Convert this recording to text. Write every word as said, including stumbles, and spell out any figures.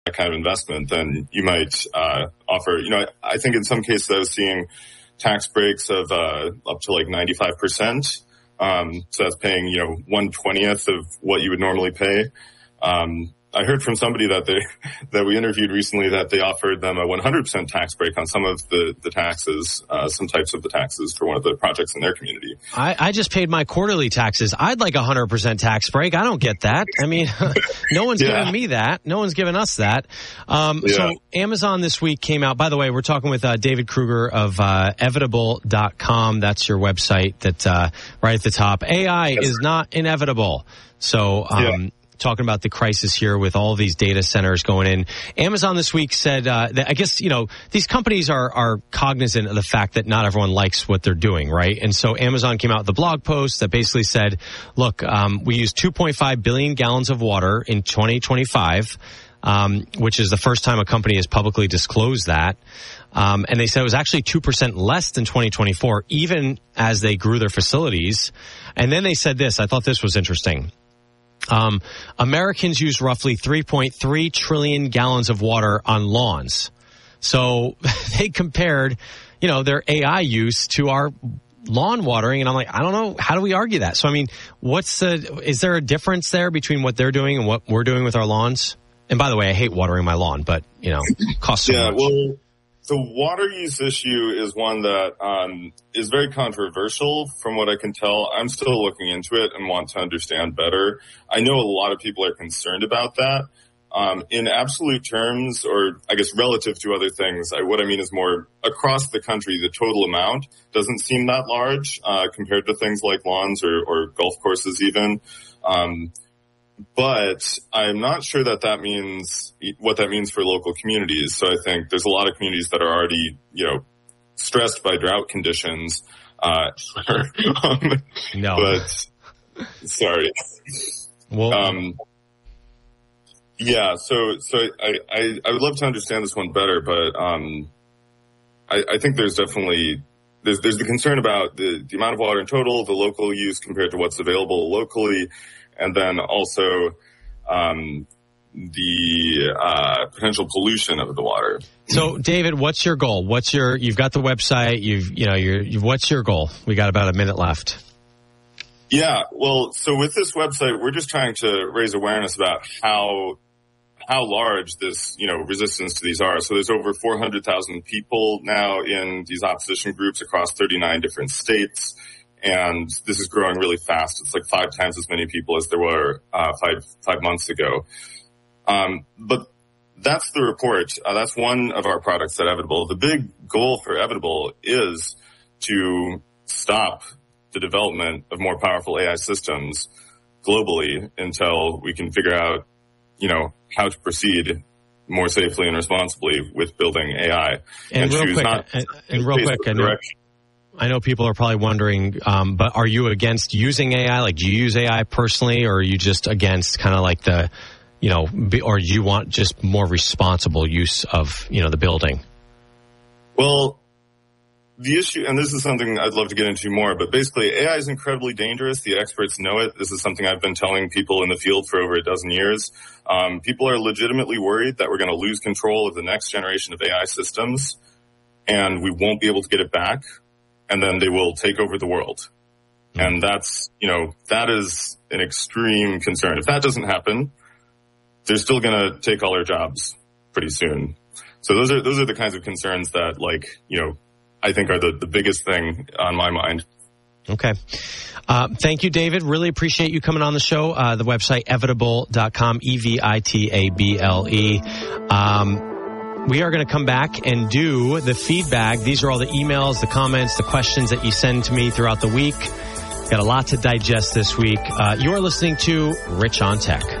that kind of investment, then you might uh, offer, you know, I, I think in some cases I was seeing tax breaks of uh, up to like ninety-five percent. Um, so that's paying, you know, one twentieth of what you would normally pay. Um, I heard from somebody that they, that we interviewed recently that they offered them a one hundred percent tax break on some of the, the taxes, uh, some types of the taxes for one of the projects in their community. I, I just paid my quarterly taxes. I'd like a one hundred percent tax break. I don't get that. I mean, no one's yeah. giving me that. No one's giving us that. Um, yeah. So Amazon this week came out. By the way, we're talking with uh, David Kruger of uh, evitable dot com. That's your website that uh, right at the top. A I yes. is not inevitable. So, um, yeah. talking about the crisis here with all these data centers going in. Amazon this week said, uh, that I guess, you know, these companies are, are cognizant of the fact that not everyone likes what they're doing, right? And so Amazon came out with a blog post that basically said, look, um, we use two point five billion gallons of water in twenty twenty-five, um, which is the first time a company has publicly disclosed that. Um, and they said it was actually two percent less than twenty twenty-four, even as they grew their facilities. And then they said this, I thought this was interesting. Um, Americans use roughly three point three trillion gallons of water on lawns. So they compared, you know, their A I use to our lawn watering. And I'm like, I don't know. How do we argue that? So, I mean, what's the, is there a difference there between what they're doing and what we're doing with our lawns? And by the way, I hate watering my lawn, but, you know, costs so yeah, much. Well, the water use issue is one that um, is very controversial from what I can tell. I'm still looking into it and want to understand better. I know a lot of people are concerned about that. Um, in absolute terms, or I guess relative to other things, I, what I mean is more across the country, the total amount doesn't seem that large uh, compared to things like lawns or, or golf courses even. Um But I'm not sure that that means what that means for local communities. So I think there's a lot of communities that are already, you know, stressed by drought conditions. Uh, um, no, but sorry. Well, um, yeah. So, so I, I, I would love to understand this one better, but um, I, I think there's definitely there's there's the concern about the, the amount of water in total, the local use compared to what's available locally. And then also um, the uh, potential pollution of the water. So, David, what's your goal? What's your? You've got the website. You've you know. You're, you, what's your goal? We got about a minute left. Yeah. Well, so with this website, we're just trying to raise awareness about how how large this you know resistance to these are. So there's over four hundred thousand people now in these opposition groups across thirty-nine different states. And this is growing really fast. It's like five times as many people as there were uh, five five months ago. Um, but that's the report. Uh, that's one of our products at Evitable. The big goal for Evitable is to stop the development of more powerful A I systems globally until we can figure out, you know, how to proceed more safely and responsibly with building A I. And, and real choose quick, not and, and real quick, I know, I know people are probably wondering, um, but are you against using A I? Like, do you use A I personally, or are you just against kind of like the, you know, be, or do you want just more responsible use of, you know, the building? Well, the issue, and this is something I'd love to get into more, but basically A I is incredibly dangerous. The experts know it. This is something I've been telling people in the field for over a dozen years. Um, people are legitimately worried that we're going to lose control of the next generation of A I systems, and we won't be able to get it back. And then they will take over the world. And that's, you know, that is an extreme concern. If that doesn't happen, they're still going to take all our jobs pretty soon. So those are, those are the kinds of concerns that, like, you know, I think are the, the biggest thing on my mind. Okay. Uh, thank you, David. Really appreciate you coming on the show. Uh, the website, evitable dot com, E V I T A B L E. Um, We are going to come back and do the feedback. These are all the emails, the comments, the questions that you send to me throughout the week. Got a lot to digest this week. Uh, you're listening to Rich on Tech.